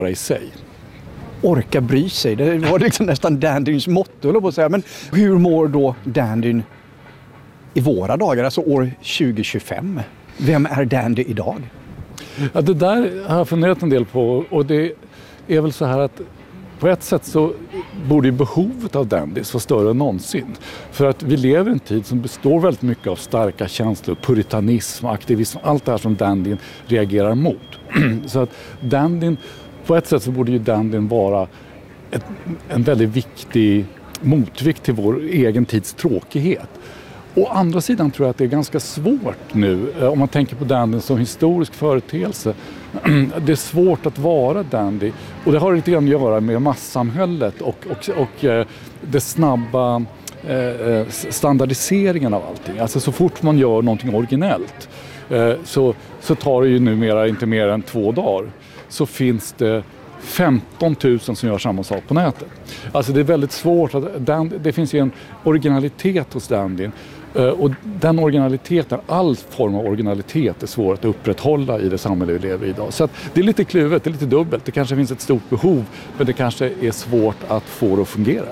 i sig. Orka bry sig, det var liksom nästan dandyns motto, eller på att säga. Men hur mår då dandyn i våra dagar, alltså år 2025? Vem är dandy idag? Ja, det där har jag funderat en del på, och det är väl så här att på ett sätt så borde ju behovet av dandys vara större än någonsin. För att vi lever i en tid som består väldigt mycket av starka känslor, puritanism, aktivism, allt det här som dandyn reagerar mot. Så att dandyn, på ett sätt så borde ju dandyn vara en väldigt viktig motvikt till vår egen tids tråkighet. Å andra sidan tror jag att det är ganska svårt nu, om man tänker på dandyn som historisk företeelse. Det är svårt att vara dandy, och det har lite grann att göra med massamhället och det snabba standardiseringen av allting. Alltså så fort man gör någonting originellt så tar det ju numera inte mer än 2 dagar. Så finns det 15 000 som gör samma sak på nätet. Alltså det är väldigt svårt. Det finns ju en originalitet hos dandyn. Och den originaliteten, all form av originalitet är svår att upprätthålla i det samhälle vi lever i idag. Så att det är lite kluvet, det är lite dubbelt. Det kanske finns ett stort behov, men det kanske är svårt att få det att fungera.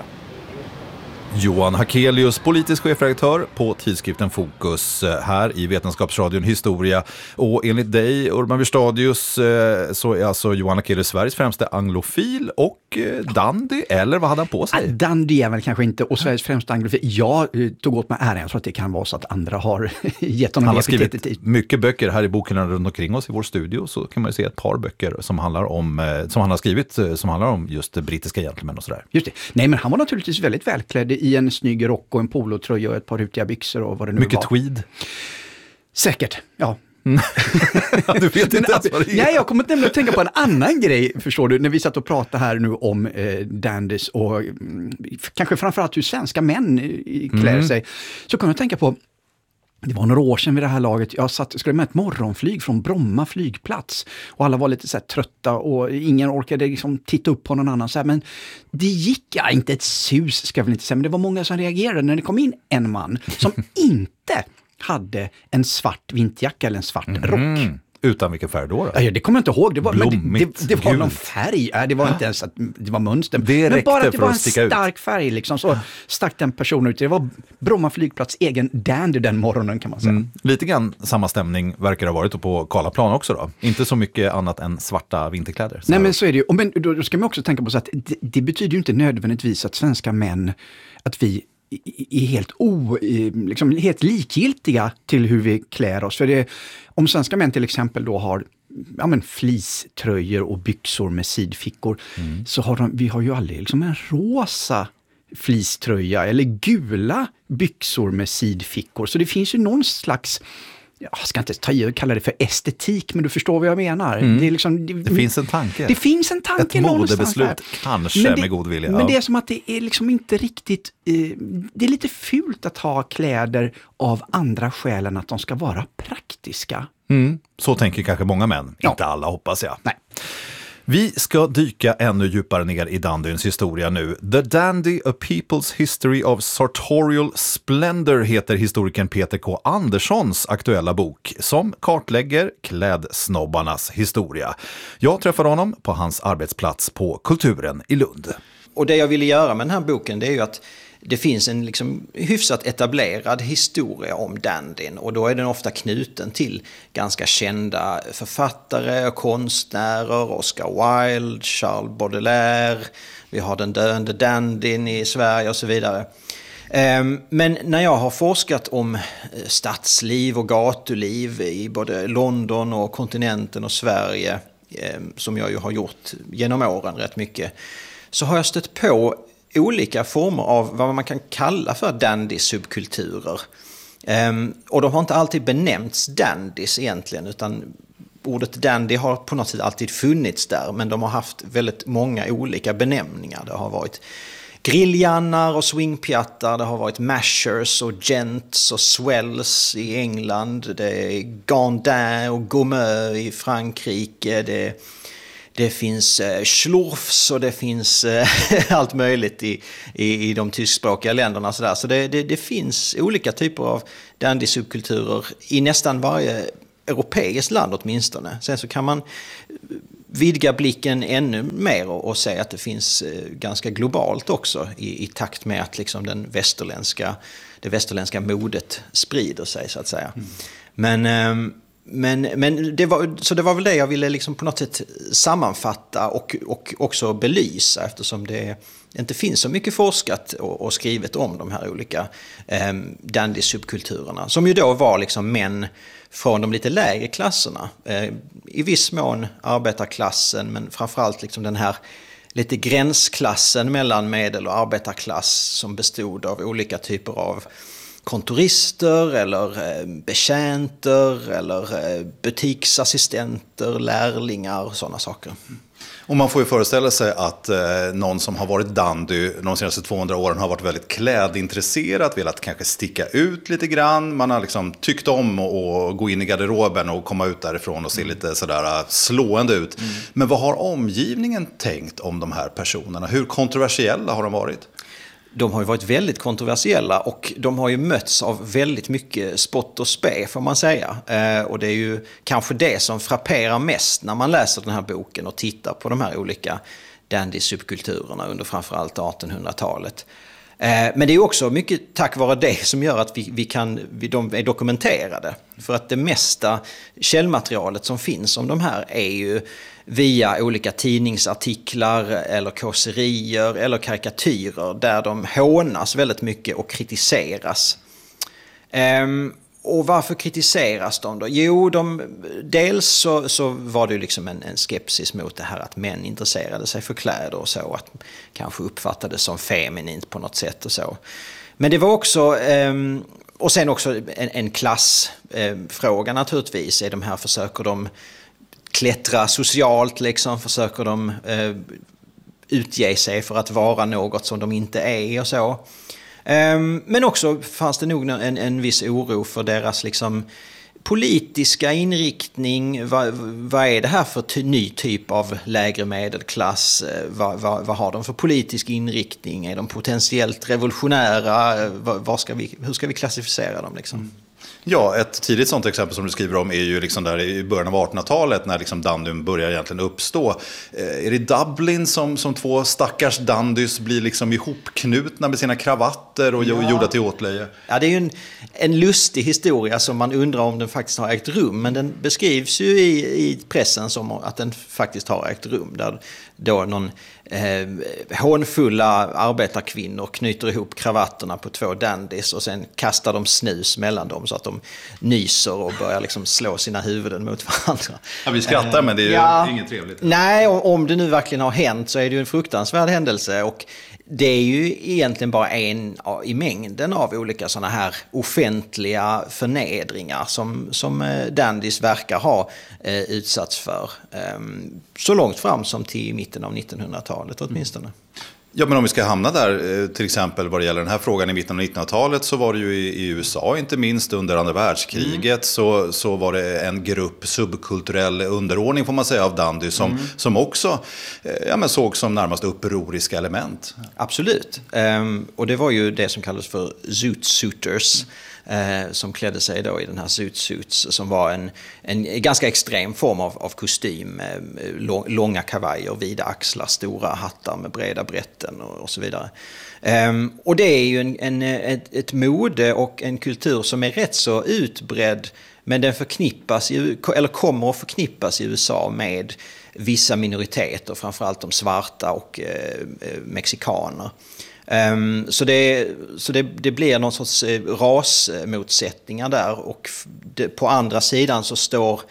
Johan Hakelius, politisk chefredaktör på tidskriften Fokus här i Vetenskapsradion Historia. Och enligt dig, Urban Wierstadius, så är alltså Johan Hakelius Sveriges främste anglofil och dandy, eller vad hade han på sig? Dandy är väl kanske inte, och Sveriges främsta anglofil. Jag tog åt mig äran, jag tror att det kan vara så att andra har gett honom. Han har skrivit mycket böcker här i boken runt omkring oss i vår studio, så kan man ju se ett par böcker som handlar om, som han har skrivit, som handlar om just brittiska gentlemän och sådär. Just det. Nej, men han var naturligtvis väldigt välklädd i en snygg rock och en polotröja och ett par rutiga byxor och vad det nu mycket var. Tweed. Säkert, ja. Du vet inte ens vad det är. Nej, jag kommer nämligen att tänka på en annan grej, förstår du, när vi satt och pratade här nu om dandys och kanske framförallt hur svenska män klär sig. Så kan jag tänka på, det var några år sedan vid det här laget, jag skulle med ett morgonflyg från Bromma flygplats och alla var lite så här trötta och ingen orkade liksom titta upp på någon annan. Så här, men det gick, inte ett sus ska jag väl inte säga, men det var många som reagerade när det kom in en man som inte hade en svart vinterjacka eller en svart rock. Utan vilken färg då? Ja, det kommer jag inte ihåg. Det var, det var gult. någon färg. Det var inte ens att det var mönster. Men bara att det var en stark färg. Liksom, så stack den personen ut. Det var Bromma flygplats egen dandy den morgonen, kan man säga. Lite grann samma stämning verkar det ha varit på Karlaplan också då. Inte så mycket annat än svarta vinterkläder. Nej, men så är det ju. Men då ska man också tänka på så att det betyder ju inte nödvändigtvis att svenska män, att vi är helt likgiltiga till hur vi klär oss. För om svenska män till exempel då har fleecetröjor och byxor med sidfickor, så vi har ju aldrig liksom en rosa fleecetröja eller gula byxor med sidfickor. Så det finns ju någon slags, jag ska inte ta i och kalla det för estetik, men du förstår vad jag menar. Det är liksom, det finns en tanke. Det finns en tanke ett någonstans modebeslut, här. kanske med god vilja. Men det är som att det är liksom inte riktigt, det är lite fult att ha kläder av andra skäl än att de ska vara praktiska. Så tänker kanske många män. Ja. Inte alla, hoppas jag. Nej. Vi ska dyka ännu djupare ner i dandyns historia nu. The Dandy, A People's History of Sartorial Splendor heter historikern Peter K. Anderssons aktuella bok som kartlägger klädsnobbarnas historia. Jag träffade honom på hans arbetsplats på Kulturen i Lund. Och det jag ville göra med den här boken, det är ju att det finns en liksom hyfsat etablerad historia om dandyn, och då är den ofta knuten till ganska kända författare och konstnärer, Oscar Wilde, Charles Baudelaire, vi har den döende dandyn i Sverige och så vidare. Men när jag har forskat om stadsliv och gatuliv i både London och kontinenten och Sverige, som jag ju har gjort genom åren rätt mycket, så har jag stött på olika former av vad man kan kalla för dandy-subkulturer. Och de har inte alltid benämnts dandys egentligen, utan ordet dandy har på något sätt alltid funnits där, men de har haft väldigt många olika benämningar. Det har varit grilljannar och swingpjattar, det har varit mashers och gents och swells i England, det är gandin och gourmet i Frankrike, det finns schlurfs och det finns allt möjligt i de tyskspråkiga länderna. Så det finns olika typer av dandy-subkulturer i nästan varje europeiskt land åtminstone. Sen så kan man vidga blicken ännu mer och se att det finns ganska globalt också i takt med att liksom det västerländska modet sprider sig så att säga. Men det var väl det jag ville liksom på något sätt sammanfatta och också belysa, eftersom det inte finns så mycket forskat och skrivet om de här olika dandy-subkulturerna, som ju då var liksom män från de lite lägre klasserna. I viss mån arbetarklassen, men framförallt liksom den här lite gränsklassen mellan medel- och arbetarklass som bestod av olika typer av kontorister eller betjänter eller butiksassistenter, lärlingar och sådana saker. Och man får ju föreställa sig att någon som har varit dandy de senaste 200 åren har varit väldigt klädintresserad, velat kanske sticka ut lite grann. Man har liksom tyckt om att gå in i garderoben och komma ut därifrån och se lite sådär slående ut. Men vad har omgivningen tänkt om de här personerna? Hur kontroversiella har de varit? De har ju varit väldigt kontroversiella och de har ju mötts av väldigt mycket spott och spe, får man säga. Och det är ju kanske det som frapperar mest när man läser den här boken och tittar på de här olika dandy-subkulturerna under framförallt 1800-talet. Men det är ju också mycket tack vare det som gör att de är dokumenterade. För att det mesta källmaterialet som finns om de här är ju via olika tidningsartiklar eller kåserier eller karikatyrer där de hånas väldigt mycket och kritiseras. Och varför kritiseras de då? Jo, dels så var det ju liksom en skepsis mot det här att män intresserade sig för kläder och så, att kanske uppfattades som feminint på något sätt och så. Men det var också, och sen också en klassfråga naturligtvis. Försöker de klättra socialt liksom? Försöker de utge sig för att vara något som de inte är och så? Men också fanns det nog en viss oro för deras liksom politiska inriktning. Vad är det här för ny typ av lägre medelklass? Vad har de för politisk inriktning? Är de potentiellt revolutionära? Hur ska vi klassificera dem liksom? Ja, ett tidigt sånt exempel som du skriver om är ju liksom där i början av 1800-talet när liksom dandyn börjar egentligen uppstå. Är det Dublin som två stackars dandys blir liksom ihopknutna med sina kravatter och gjorda till åtlöje? Ja, det är ju en lustig historia som man undrar om den faktiskt har ägt rum. Men den beskrivs ju i pressen som att den faktiskt har ägt rum. Där då någon hånfulla arbetarkvinnor knyter ihop kravatterna på två dandys och sen kastar de snus mellan dem så att de nyser och börjar liksom slå sina huvuden mot varandra. Ja, vi skrattar men det är ju inget trevligt. Nej, om det nu verkligen har hänt så är det ju en fruktansvärd händelse och det är ju egentligen bara en i mängden av olika sådana här offentliga förnedringar som dandys verkar ha utsatts för. Så långt fram som till mitten av 1900-talet åtminstone. Ja, men om vi ska hamna där, till exempel vad det gäller den här frågan i mitten av 1900-talet så var det ju i USA, inte minst under andra världskriget, så var det en grupp subkulturell underordning får man säga av dandy som också såg som närmast upproriska element. Absolut, och det var ju det som kallades för zoot-suiters. Som klädde sig då i den här zoot-suits som var en ganska extrem form av kostym, långa kavajer, vida axlar, stora hattar med breda brätten och så vidare. Och det är ju ett mode och en kultur som är rätt så utbredd, men den kommer att förknippas i USA med vissa minoriteter, framförallt de svarta och mexikaner. Så det blir någon sorts rasmotsättningar där och på andra sidan så står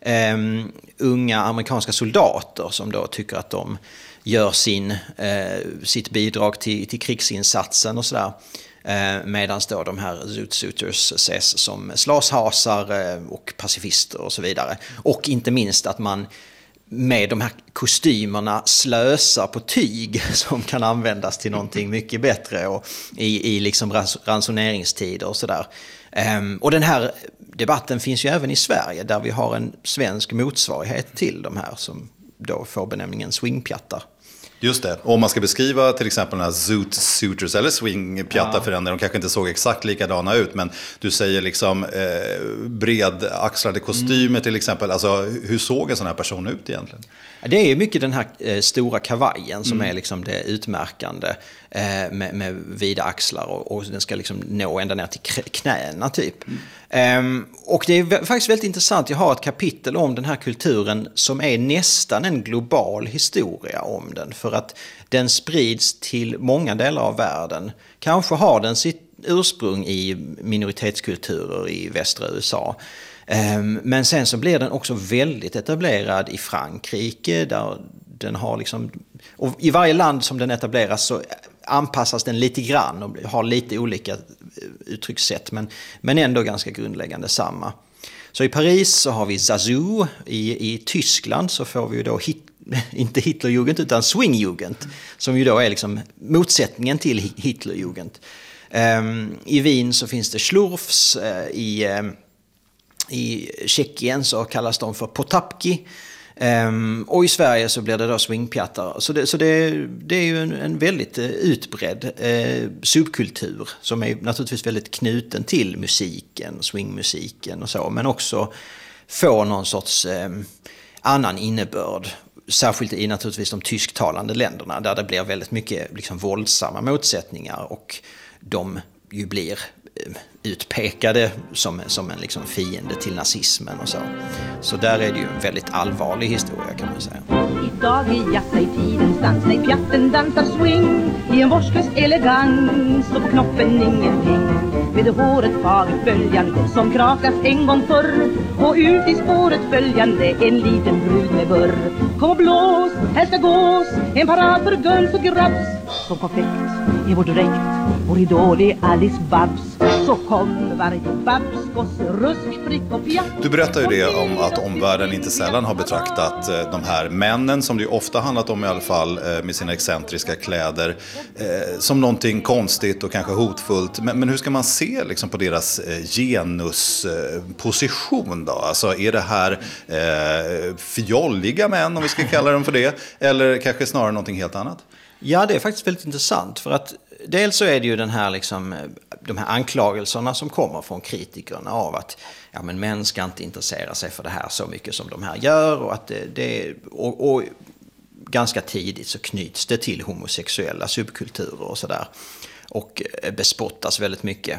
unga amerikanska soldater som då tycker att de gör sitt bidrag till krigsinsatsen och sådär. Medan då de här zoot-suiters ses som slashasar och pacifister och så vidare. Och inte minst att man med de här kostymerna slösar på tyg som kan användas till någonting mycket bättre och i liksom ransoneringstider och sådär. Och den här debatten finns ju även i Sverige där vi har en svensk motsvarighet till de här som då får benämningen swingpjattar. Just det. Och om man ska beskriva till exempel den här Zoot Suiters eller swingpjattaförändringar, de kanske inte såg exakt likadana ut, men du säger liksom bredaxlade kostymer till exempel. Alltså, hur såg en sån här person ut egentligen? Det är mycket den här stora kavajen som är liksom det utmärkande med vida axlar och den ska liksom nå ända ner till knäna typ. Och det är faktiskt väldigt intressant. Jag har ett kapitel om den här kulturen som är nästan en global historia om den, för att den sprids till många delar av världen. Kanske har den sitt ursprung i minoritetskulturer i västra USA. Men sen så blir den också väldigt etablerad i Frankrike, där den har liksom, och i varje land som den etableras så anpassas den lite grann och har lite olika uttryckssätt, men ändå ganska grundläggande samma. Så i Paris så har vi Zazu, i Tyskland så får vi ju då inte Hitlerjugend utan Swingjugend, som ju då är liksom motsättningen till Hitlerjugend. I Wien så finns det Schlurfs, i Tjeckien så kallas de för potapki. Och i Sverige så blir det då swingpjattar. Så det är ju en väldigt utbredd subkultur som är naturligtvis väldigt knuten till musiken, swingmusiken och så. Men också får någon sorts annan innebörd. Särskilt i naturligtvis de tysktalande länderna där det blir väldigt mycket liksom våldsamma motsättningar och de ju blir utpekade som en liksom fiende till nazismen och så. Så där är det ju en väldigt allvarlig historia kan man säga. Idag är jazza i tidens dans, nej pjatten dansar swing i en vårdslös elegans och på knoppen ingenting. Med håret farligt följande som krakas en gång förr och ut i spåret följande en liten brud med burr. Kom och blås, här ska gås, en parad för guns och grabbs. Som konfekt i vår dräkt, vår idol är Alice Babs. Så kom varje babs, gosse, rusk, prick och pjatt. Du berättar ju det om att omvärlden inte sällan har betraktat de här männen, som det ju ofta handlat om i alla fall, med sina excentriska kläder, som någonting konstigt och kanske hotfullt. Men hur ska man se liksom på deras genusposition då? Alltså är det här fjolliga män, om vi ska kalla dem för det, eller kanske snarare någonting helt annat? Ja, det är faktiskt väldigt intressant, för att dels så är det ju den här liksom, de här anklagelserna som kommer från kritikerna av att ja, men män ska inte intressera sig för det här så mycket som de här gör, och att och ganska tidigt så knyts det till homosexuella subkulturer och sådär och bespottas väldigt mycket.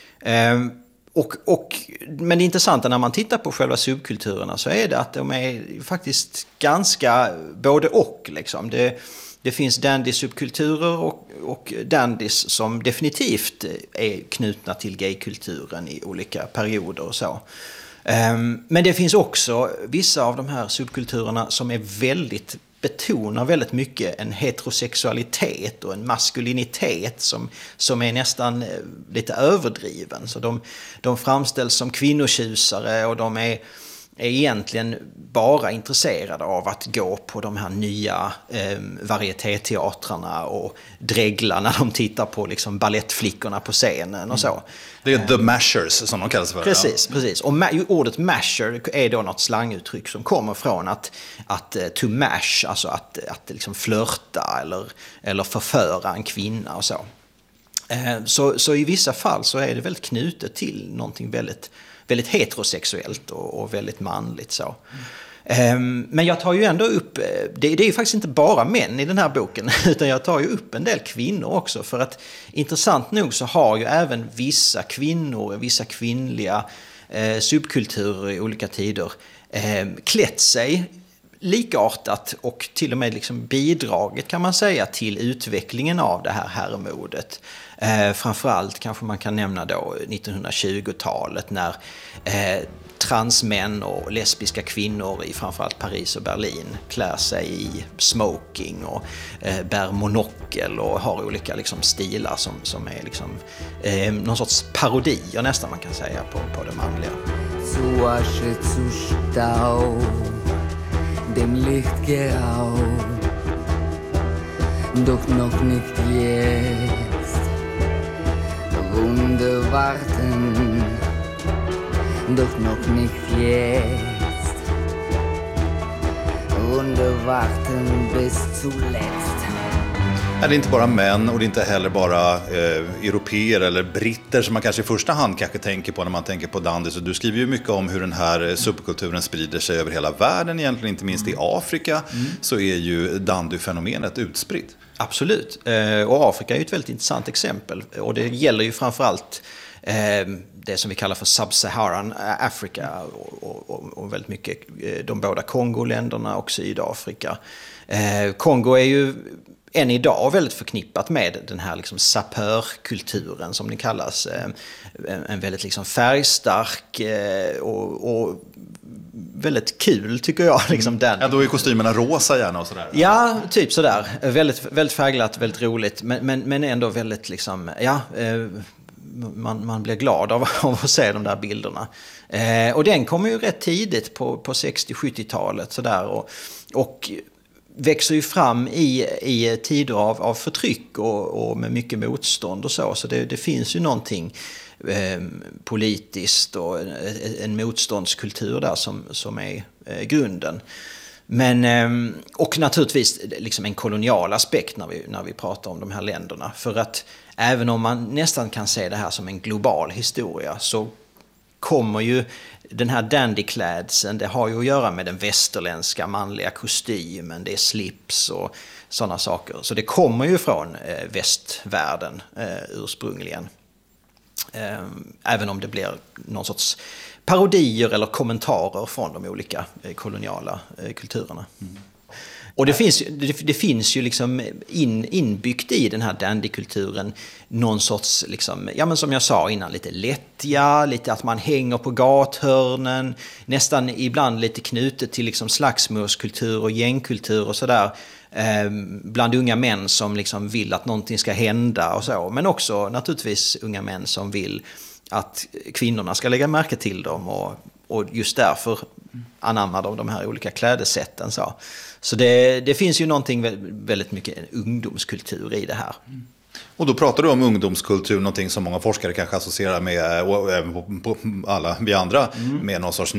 Men det intressanta när man tittar på själva subkulturerna så är det att de är faktiskt ganska både och liksom. Det finns dandy-subkulturer och dandys som definitivt är knutna till gaykulturen i olika perioder och så. Men det finns också vissa av de här subkulturerna som är betonar väldigt mycket en heterosexualitet och en maskulinitet som är nästan lite överdriven. Så de framställs som kvinnotjusare och de är egentligen bara intresserade av att gå på de här nya varietéteatrarna och dregla när de tittar på liksom ballettflickorna på scenen och så. Det är the mashers som de kallas för. Precis. Och ordet masher är då något slanguttryck som kommer från att to mash, alltså att liksom flörta eller förföra en kvinna och så. Så i vissa fall så är det väldigt knutet till någonting väldigt väldigt heterosexuellt och väldigt manligt så. Men jag tar ju ändå upp, det är ju faktiskt inte bara män i den här boken, utan jag tar ju upp en del kvinnor också, för att intressant nog så har ju även vissa kvinnor, vissa kvinnliga subkulturer i olika tider klätt sig likartat och till och med liksom bidragit, kan man säga, till utvecklingen av det här herrmodet. Framförallt kanske man kan nämna då 1920-talet när transmän och lesbiska kvinnor i framförallt Paris och Berlin klär sig i smoking och bär monokel och har olika liksom stilar som är liksom någon sorts parodier nästan, man kan säga, på det manliga. Dem Licht grau, doch noch nicht jetzt. Wunder warten, doch noch nicht jetzt. Runde warten bis zuletzt. Det är inte bara män och det är inte heller bara europeer eller britter som man kanske i första hand kanske tänker på när man tänker på dandy. Så du skriver ju mycket om hur den här subkulturen sprider sig över hela världen egentligen, inte minst i Afrika så är ju dandy-fenomenet utspritt. Absolut, och Afrika är ju ett väldigt intressant exempel och det gäller ju framförallt det som vi kallar för Sub-Saharan Afrika och väldigt mycket de båda Kongo-länderna och Sydafrika. Kongo är ju än idag väldigt förknippat med den här liksom sapörkulturen som det kallas. En väldigt liksom färgstark och väldigt kul tycker jag. Liksom den. Ja, då är kostymerna rosa gärna och sådär. Ja, typ sådär. Väldigt färgglatt, väldigt roligt. Men ändå väldigt liksom, man blir glad av att se de där bilderna. Och den kom ju rätt tidigt på 60-70-talet sådär. Och växer ju fram i tider av förtryck och med mycket motstånd och så. Så det finns ju någonting politiskt och en motståndskultur där som är grunden. Men, och naturligtvis liksom en kolonial aspekt när vi pratar om de här länderna. För att även om man nästan kan se det här som en global historia så kommer ju den här dandyklädseln, det har ju att göra med den västerländska manliga kostymen, det är slips och sådana saker. Så det kommer ju från västvärlden ursprungligen. Även om det blir någon sorts parodier eller kommentarer från de olika koloniala kulturerna. Och det finns ju liksom inbyggt i den här dandykulturen någon sorts, liksom, ja men som jag sa innan, lite lättja, lite att man hänger på gathörnen, nästan ibland lite knutet till liksom slagsmålskultur och gängkultur och sådär. Bland unga män som liksom vill att någonting ska hända och så. Men också naturligtvis unga män som vill att kvinnorna ska lägga märke till dem och just därför anammar de här olika klädesätten. Så det finns ju någonting väldigt mycket ungdomskultur i det här. Och då pratar du om ungdomskultur, någonting som många forskare kanske associerar med, och även på alla vi andra, med någon sorts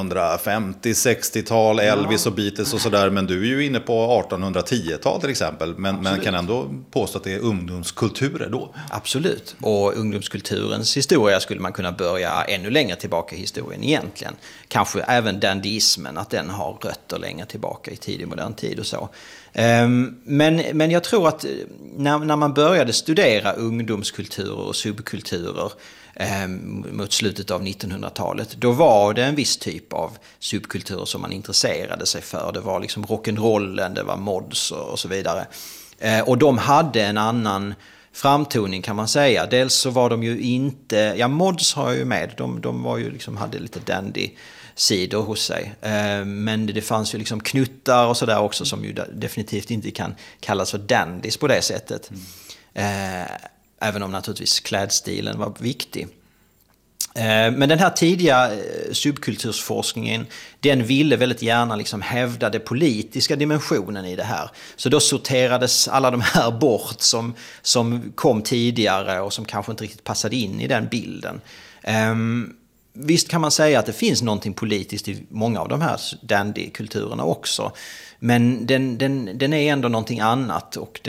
1950-60-tal, Elvis och Beatles och sådär. Men du är ju inne på 1810-tal till exempel, men kan ändå påstå att det är ungdomskulturer då. Absolut, och ungdomskulturens historia skulle man kunna börja ännu längre tillbaka i historien egentligen. Kanske även dandyismen, att den har rötter längre tillbaka i tidig modern tid och så. Men jag tror att när man började studera ungdomskulturer och subkulturer mot slutet av 1900-talet, då var det en viss typ av subkulturer som man intresserade sig för. Det var liksom rock'n'rollen, det var mods och så vidare. Och de hade en annan framtoning kan man säga. Dels så var de ju inte, mods har jag ju med, de var ju liksom, hade lite dandy sidor hos sig. Men det fanns ju liksom knuttar och sådär också som ju definitivt inte kan kallas för dandys på det sättet. Även om naturligtvis klädstilen var viktig. Men den här tidiga subkultursforskningen, den ville väldigt gärna liksom hävda den politiska dimensionen i det här. Så då sorterades alla de här bort som kom tidigare och som kanske inte riktigt passade in i den bilden. Visst kan man säga att det finns någonting politiskt i många av de här dandykulturerna också. Men den är ändå någonting annat och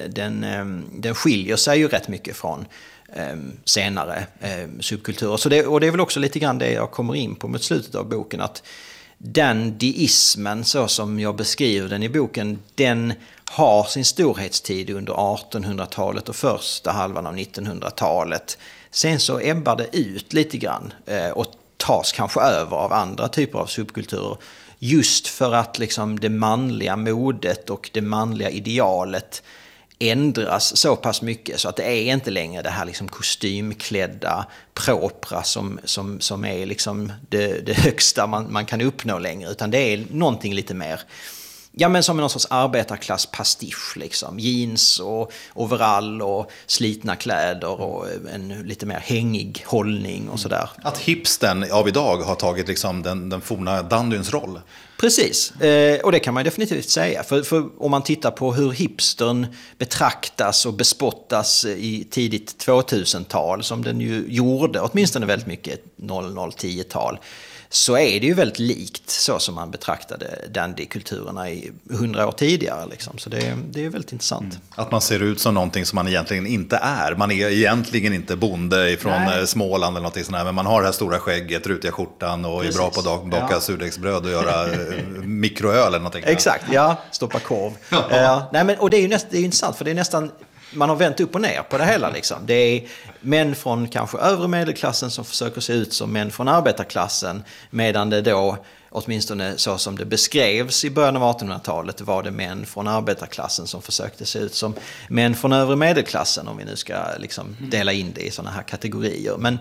den skiljer sig ju rätt mycket från senare subkulturer. Och det är väl också lite grann det jag kommer in på mot slutet av boken, att dandyismen, så som jag beskriver den i boken, den har sin storhetstid under 1800-talet och första halvan av 1900-talet. Sen så ebbar det ut lite grann och tas kanske över av andra typer av subkulturer. Just för att liksom det manliga modet och det manliga idealet ändras så pass mycket så att det är inte längre det här liksom kostymklädda propra som är liksom det högsta man kan uppnå längre, utan det är någonting lite mer, men som någon sorts arbetarklass-pastisch liksom. Jeans och overall och slitna kläder och en lite mer hängig hållning och sådär. Att hipstern av idag har tagit liksom den forna dandyns roll. Precis, och det kan man definitivt säga. För om man tittar på hur hipstern betraktas och bespottas i tidigt 2000-tal, som den ju gjorde åtminstone väldigt mycket 00-10-tal, så är det ju väldigt likt så som man betraktade dandykulturerna i 100 år tidigare. Liksom. Så det är väldigt intressant. Att man ser ut som någonting som man egentligen inte är. Man är egentligen inte bonde från Småland eller någonting sånt här, men man har det här stora skägget, rutiga skjortan och är bra på att baka surdegsbröd och göra mikroöl eller någonting. Exakt, stoppa korv. Nej, men, och det är ju intressant, för det är nästan... Man har vänt upp och ner på det hela. Liksom. Det är män från kanske övre medelklassen som försöker se ut som män från arbetarklassen, medan det då, åtminstone så som det beskrevs i början av 1800-talet, var det män från arbetarklassen som försökte se ut som män från övre medelklassen, om vi nu ska liksom dela in det i sådana här kategorier. Men,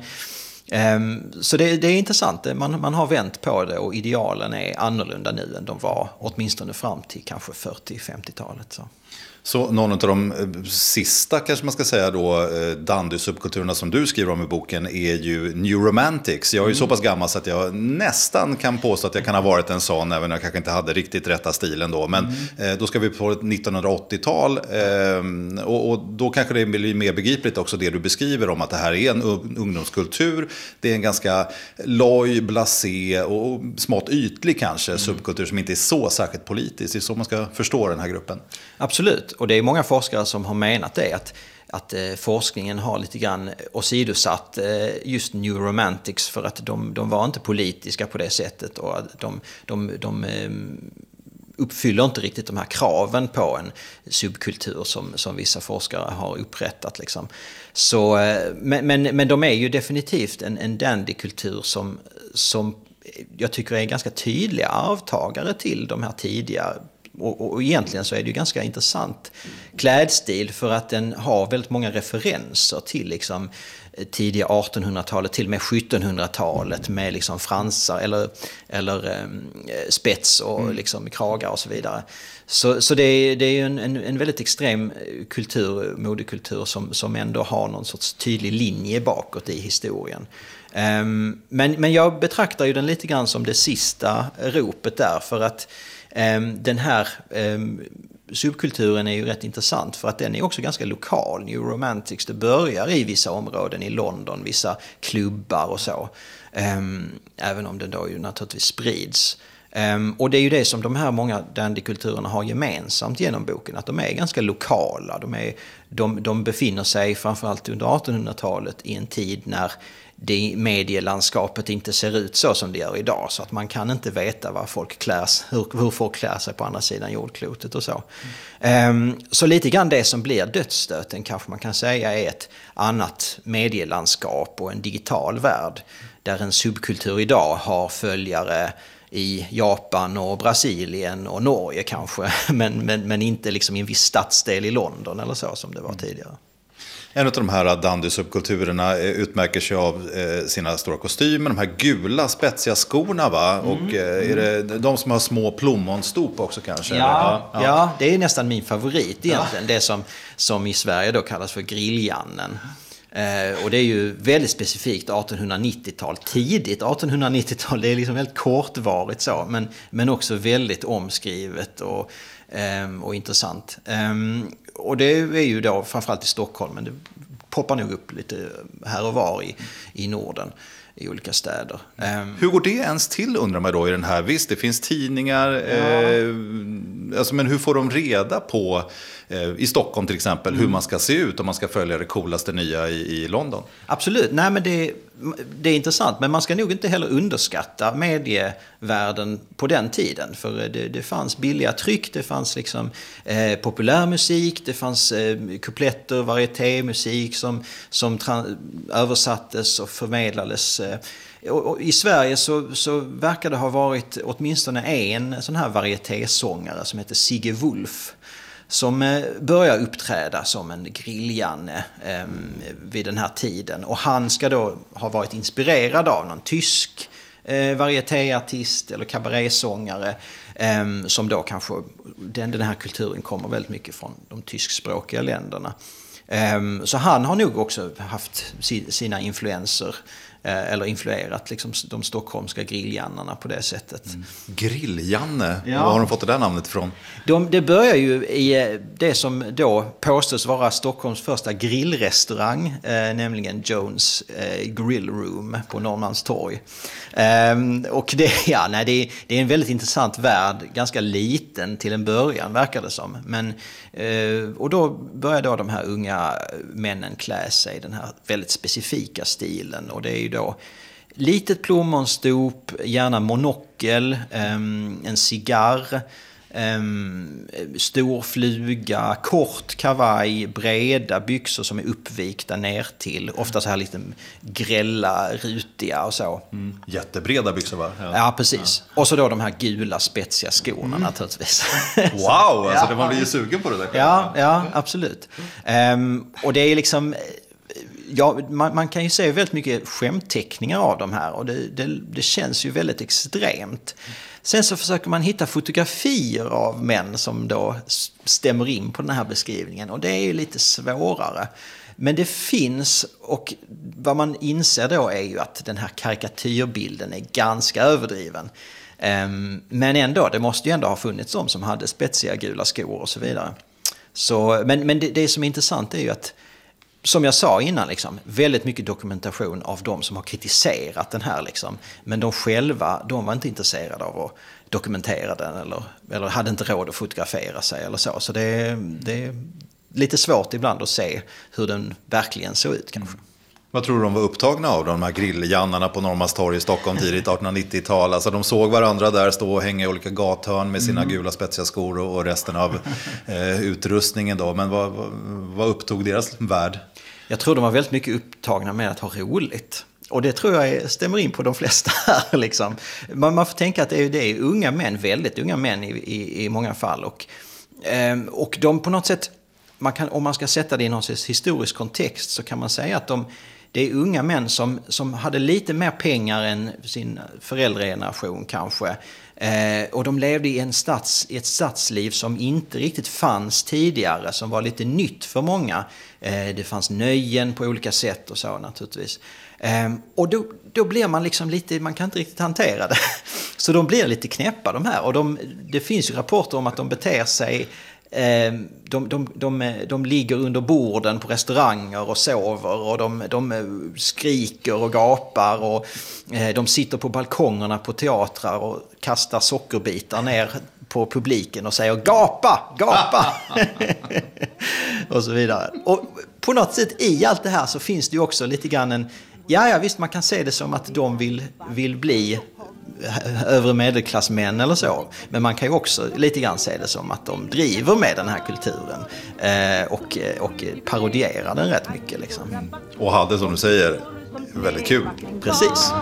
så det är intressant. Man har vänt på det, och idealen är annorlunda nu än de var åtminstone fram till kanske 40-50-talet. Så någon av de sista, kanske man ska säga då, dandy-subkulturerna som du skriver om i boken är ju New Romantics. Jag är ju så pass gammal så att jag nästan kan påstå att jag kan ha varit en sån, även om jag kanske inte hade riktigt rätta stilen då. Men då ska vi på ett 1980-tal, och då kanske det blir mer begripligt också det du beskriver om att det här är en ungdomskultur. Det är en ganska loj, blasé och smått ytlig kanske subkultur som inte är så särskilt politisk. Det är så man ska förstå den här gruppen. Absolut. Och det är många forskare som har menat det, att forskningen har lite grann åsidosatt just New Romantics, för att de var inte politiska på det sättet, och de uppfyller inte riktigt de här kraven på en subkultur som vissa forskare har upprättat. Liksom. Så, men de är ju definitivt en dandykultur som jag tycker är ganska tydliga arvtagare till de här tidiga. Och egentligen så är det ju ganska intressant klädstil, för att den har väldigt många referenser till liksom tidiga 1800-talet, till och med 1700-talet, med liksom fransar eller spets och liksom kragar och så vidare. Så det är ju en väldigt extrem modekultur som ändå har någon sorts tydlig linje bakåt i historien. Men jag betraktar ju den lite grann som det sista ropet där, för att den här subkulturen är ju rätt intressant, för att den är också ganska lokal. New Romantics, det börjar i vissa områden i London, vissa klubbar och så. Även om den då ju naturligtvis sprids. Och det är ju det som de här många dandykulturerna har gemensamt genom boken, att de är ganska lokala. De befinner sig framförallt under 1800-talet i en tid när det medielandskapet inte ser ut så som det gör idag, så att man kan inte veta hur folk klär sig på andra sidan jordklotet och så. Så lite grann det som blir dödsstöten kanske man kan säga är ett annat medielandskap och en digital värld, där en subkultur idag har följare i Japan och Brasilien och Norge kanske, men inte liksom i en viss stadsdel i London eller så som det var tidigare. En av de här dandy-subkulturerna utmärker sig av sina stora kostymer, de här gula spetsiga skorna, va? Och är det de som har små plommonstop också kanske? Ja, det är nästan min favorit egentligen, det som i Sverige då kallas för grilljannen. Och det är ju väldigt specifikt 1890-tal, tidigt 1890-tal, det är liksom väldigt kortvarigt så, men också väldigt omskrivet och intressant. Och det är ju då framförallt i Stockholm, men det poppar nog upp lite här och var i Norden, i olika städer. Hur går det ens till, undrar man då, i den här? Visst, det finns tidningar, alltså, men hur får de reda på, i Stockholm till exempel, hur man ska se ut om man ska följa det coolaste nya i London? Absolut, nej men det är intressant, men man ska nog inte heller underskatta medievärlden på den tiden, för det fanns billiga tryck, det fanns liksom populärmusik, det fanns kupletter, varietémusik som översattes och förmedlades. Och i Sverige så verkar det ha varit åtminstone en sån här varietésångare som heter Sigge Wolf, som börjar uppträda som en grilljanne vid den här tiden. Och han ska då ha varit inspirerad av någon tysk varietéartist eller kabarésångare, som då kanske, den här kulturen kommer väldigt mycket från de tyskspråkiga länderna. Så han har nog också haft sina influenser eller influerat liksom, de stockholmska grilljannarna på det sättet. Grilljanne, vad har de fått det där namnet ifrån? Det börjar ju i det som då påstås vara Stockholms första grillrestaurang, nämligen Jones Grill Room på Norrmalmstorg. Och det är en väldigt intressant värld, ganska liten till en början verkar det som. Men, och då börjar då de här unga männen klä sig i den här väldigt specifika stilen, och det är ju då litet plommonstop, gärna monokel, en cigarr, stor fluga, kort kavaj, breda byxor som är uppvikta ner till, ofta så här lite grälla, rutiga och så. Jättebreda byxor, va? Ja, precis. Och så då de här gula spetsiga skorna naturligtvis. Wow, alltså man blir ju sugen på det där. Ja, absolut. Och det är liksom... Ja, man kan ju se väldigt mycket skämtteckningar av de här, och det känns ju väldigt extremt. Sen så försöker man hitta fotografier av män som då stämmer in på den här beskrivningen, och det är ju lite svårare. Men det finns, och vad man inser då är ju att den här karikatyrbilden är ganska överdriven. Men ändå, det måste ju ändå ha funnits de som hade spetsiga gula skor och så vidare. Så, men det som är intressant är ju att, som jag sa innan, liksom, väldigt mycket dokumentation av de som har kritiserat den här. Liksom. Men de själva, de var inte intresserade av att dokumentera den eller hade inte råd att fotografera sig eller så. Så det är lite svårt ibland att se hur den verkligen såg ut kanske. Vad tror du de var upptagna av, de här grilljannarna på Norrmalmstorg i Stockholm tidigt 1890-tal? Alltså de såg varandra där stå och hänga i olika gathörn med sina gula spetsiga skor och resten av utrustningen då. Men vad upptog deras värld? Jag tror de var väldigt mycket upptagna med att ha roligt. Och det tror jag stämmer in på de flesta här. Liksom. Man får tänka att det är unga män, väldigt unga män i många fall. Och de på något sätt, om man ska sätta det i någon historisk kontext, så kan man säga att det är unga män som hade lite mer pengar än sin föräldrageneration kanske. Och de levde i ett stadsliv som inte riktigt fanns tidigare, som var lite nytt för många. Det fanns nöjen på olika sätt och så naturligtvis. Och då blir man liksom lite, man kan inte riktigt hantera det. Så de blir lite knäppa de här. Och det finns ju rapporter om att de beter sig... De ligger under borden på restauranger och sover, och de skriker och gapar, och de sitter på balkongerna på teatrar och kastar sockerbitar ner på publiken och säger gapa, gapa och så vidare. Och på något sätt i allt det här så finns det ju också lite grann ja visst, man kan se det som att de vill bli övre medelklassmän eller så. Men man kan ju också lite grann se det som att de driver med den här kulturen och parodierar den rätt mycket. Liksom. Och hade, som du säger, väldigt kul. Precis.